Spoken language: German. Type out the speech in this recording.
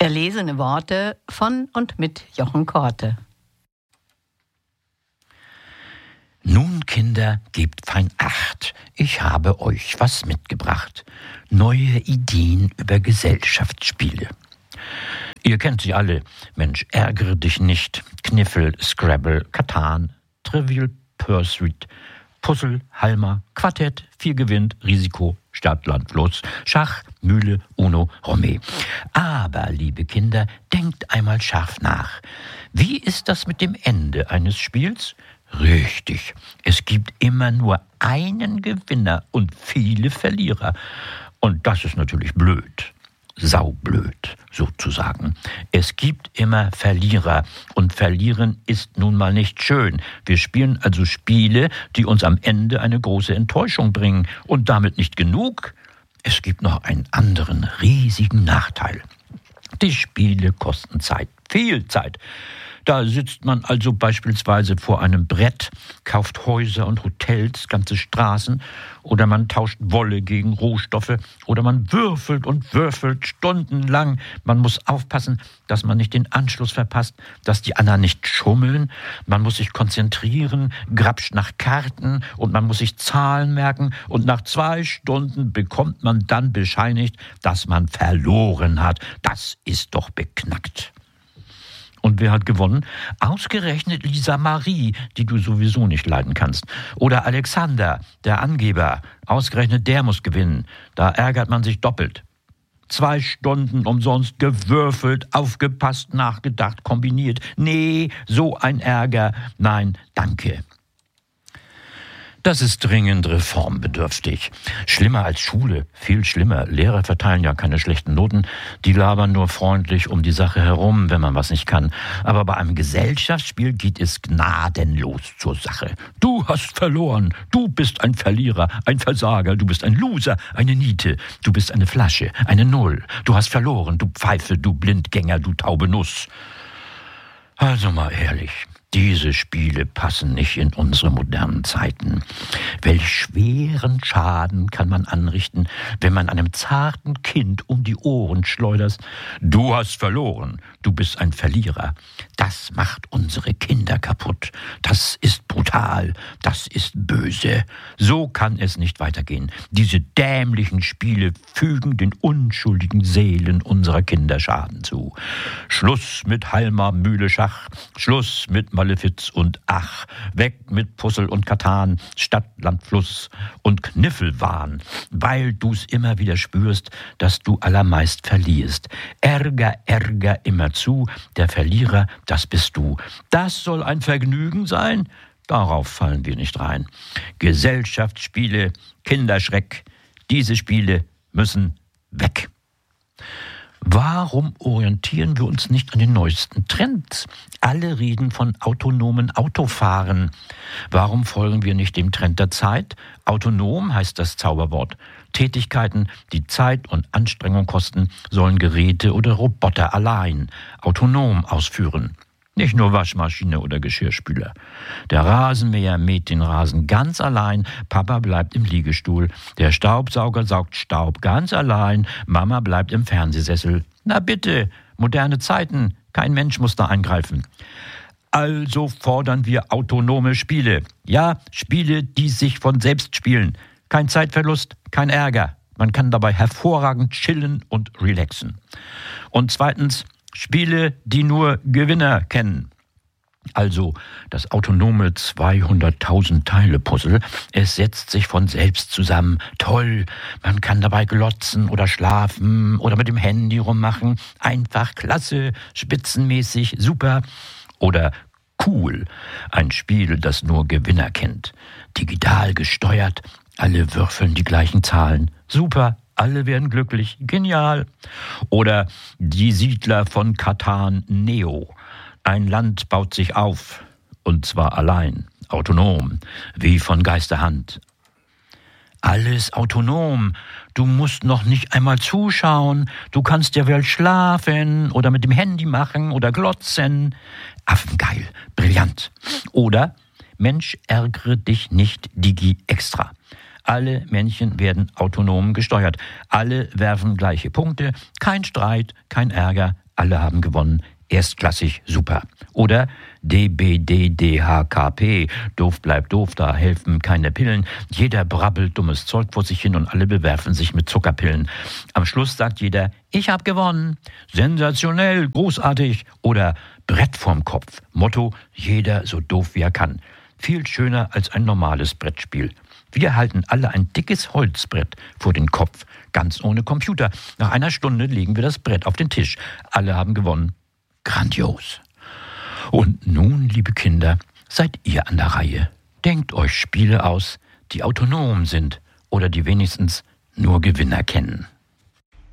Erlesene Worte von und mit Jochen Korte. Nun, Kinder, gebt fein Acht, ich habe euch was mitgebracht. Neue Ideen über Gesellschaftsspiele. Ihr kennt sie alle. Mensch, ärgere dich nicht. Kniffel, Scrabble, Katan, Trivial Pursuit, Puzzle, Halma, Quartett, Vier gewinnt, Risiko, Stadt, Land, Fluss, Schach, Mühle, Uno, Romé. Aber, liebe Kinder, denkt einmal scharf nach. Wie ist das mit dem Ende eines Spiels? Richtig, es gibt immer nur einen Gewinner und viele Verlierer. Und das ist natürlich blöd. Saublöd, sozusagen. Es gibt immer Verlierer und verlieren ist nun mal nicht schön. Wir spielen also Spiele, die uns am Ende eine große Enttäuschung bringen. Und damit nicht genug. Es gibt noch einen anderen riesigen Nachteil. Die Spiele kosten Zeit, viel Zeit. Da sitzt man also beispielsweise vor einem Brett, kauft Häuser und Hotels, ganze Straßen, oder man tauscht Wolle gegen Rohstoffe, oder man würfelt und würfelt stundenlang. Man muss aufpassen, dass man nicht den Anschluss verpasst, dass die anderen nicht schummeln. Man muss sich konzentrieren, grapscht nach Karten und man muss sich Zahlen merken. Und nach 2 Stunden bekommt man dann bescheinigt, dass man verloren hat. Das ist doch beknackt. Und wer hat gewonnen? Ausgerechnet Lisa Marie, die du sowieso nicht leiden kannst. Oder Alexander, der Angeber. Ausgerechnet der muss gewinnen. Da ärgert man sich doppelt. 2 Stunden umsonst gewürfelt, aufgepasst, nachgedacht, kombiniert. Nee, so ein Ärger. Nein, danke. Das ist dringend reformbedürftig. Schlimmer als Schule, viel schlimmer. Lehrer verteilen ja keine schlechten Noten. Die labern nur freundlich um die Sache herum, wenn man was nicht kann. Aber bei einem Gesellschaftsspiel geht es gnadenlos zur Sache. Du hast verloren. Du bist ein Verlierer, ein Versager. Du bist ein Loser, eine Niete. Du bist eine Flasche, eine Null. Du hast verloren, du Pfeife, du Blindgänger, du taube Nuss. Also mal ehrlich. Diese Spiele passen nicht in unsere modernen Zeiten. Welch schweren Schaden kann man anrichten, wenn man einem zarten Kind um die Ohren schleudert? Du hast verloren, du bist ein Verlierer. Das macht unsere Kinder kaputt. Das ist brutal, das ist böse. So kann es nicht weitergehen. Diese dämlichen Spiele fügen den unschuldigen Seelen unserer Kinder Schaden zu. Schluss mit Halma, Mühle, Schach. Schluss mit Malefiz und Ach. Weg mit Puzzle und Katan, Stadt, Land, Fluss und Kniffelwahn, weil du's immer wieder spürst, dass du allermeist verlierst. Ärger, Ärger immerzu, der Verlierer, das bist du. Das soll ein Vergnügen sein? Darauf fallen wir nicht rein. Gesellschaftsspiele, Kinderschreck, diese Spiele müssen weg. Warum orientieren wir uns nicht an den neuesten Trends? Alle reden von autonomen Autofahren. Warum folgen wir nicht dem Trend der Zeit? Autonom heißt das Zauberwort. Tätigkeiten, die Zeit und Anstrengung kosten, sollen Geräte oder Roboter allein autonom ausführen. Nicht nur Waschmaschine oder Geschirrspüler. Der Rasenmäher mäht den Rasen ganz allein, Papa bleibt im Liegestuhl. Der Staubsauger saugt Staub ganz allein, Mama bleibt im Fernsehsessel. Na bitte, moderne Zeiten, kein Mensch muss da eingreifen. Also fordern wir autonome Spiele. Ja, Spiele, die sich von selbst spielen. Kein Zeitverlust, kein Ärger. Man kann dabei hervorragend chillen und relaxen. Und zweitens, Spiele, die nur Gewinner kennen. Also das autonome 200.000 Teile-Puzzle, es setzt sich von selbst zusammen. Toll, man kann dabei glotzen oder schlafen oder mit dem Handy rummachen. Einfach klasse, spitzenmäßig, super. Oder cool, ein Spiel, das nur Gewinner kennt. Digital gesteuert, alle würfeln die gleichen Zahlen. Super. Alle werden glücklich. Genial. Oder die Siedler von Katan Neo. Ein Land baut sich auf. Und zwar allein, autonom, wie von Geisterhand. Alles autonom. Du musst noch nicht einmal zuschauen. Du kannst ja wohl schlafen oder mit dem Handy machen oder glotzen. Affengeil. Brillant. Oder Mensch, ärgere dich nicht, Digi extra. Alle Männchen werden autonom gesteuert. Alle werfen gleiche Punkte. Kein Streit, kein Ärger. Alle haben gewonnen. Erstklassig, super. Oder DBDDHKP, doof bleibt doof, da helfen keine Pillen. Jeder brabbelt dummes Zeug vor sich hin und alle bewerfen sich mit Zuckerpillen. Am Schluss sagt jeder, ich hab gewonnen. Sensationell, großartig. Oder Brett vorm Kopf. Motto, jeder so doof wie er kann. Viel schöner als ein normales Brettspiel. Wir halten alle ein dickes Holzbrett vor den Kopf, ganz ohne Computer. Nach einer Stunde legen wir das Brett auf den Tisch. Alle haben gewonnen. Grandios. Und nun, liebe Kinder, seid ihr an der Reihe. Denkt euch Spiele aus, die autonom sind oder die wenigstens nur Gewinner kennen.